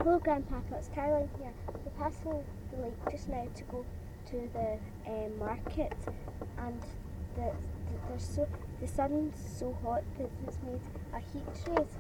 Hello, Grandpapa. It's Caroline here. We're passing the lake just now to go to the market, and the, the there's so the sun's so hot that it's made a heat rays